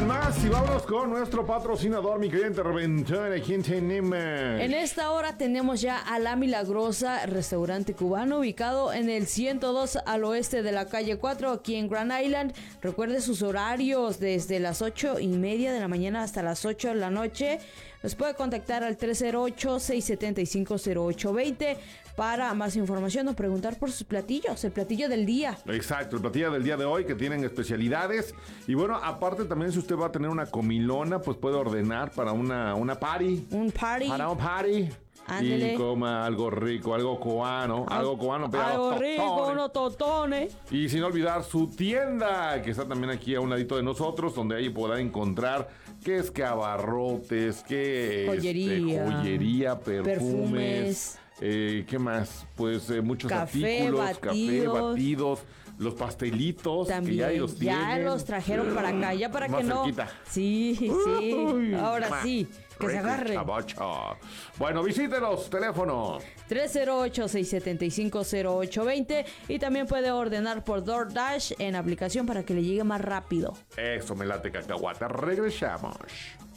más y vámonos con nuestro patrocinador, mi querida interventora. ¿Quién tenemos? En esta hora tenemos ya a La Milagrosa, restaurante cubano ubicado en el 102 al oeste de la calle 4, aquí en Grand Island. Recuerde sus horarios desde las 8:30 de la mañana hasta las 8 de la noche. Nos puede contactar al 308-675-0820 para más información o preguntar por sus platillos, el platillo del día. Exacto, el platillo del día de hoy que tienen especialidades. Y bueno, aparte también si usted va a tener una comilona, pues puede ordenar para una party. Un party. Para un party. Ándele. Y coma algo rico, algo cubano, pero algo rico, unos totones. Y sin olvidar su tienda, que está también aquí a un ladito de nosotros, donde ahí podrá encontrar qué es que abarrotes, qué joyería, perfumes. ¿Qué más? Pues muchos artículos, café, batidos, los pastelitos, también, que ya los tienen. Ya los trajeron para acá, ya para más que no. cerquita. Sí. Ahora sí, que se agarre. Bueno, visítenos, teléfono 308-675-0820 y también puede ordenar por DoorDash en aplicación para que le llegue más rápido. Eso me late, cacahuata. Regresamos.